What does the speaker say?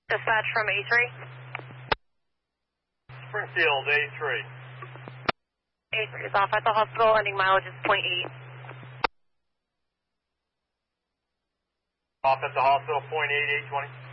Dispatch from A3. Springfield, A3. A3 is off at the hospital, ending mileage is .8. Off at the hospital, .8, 820.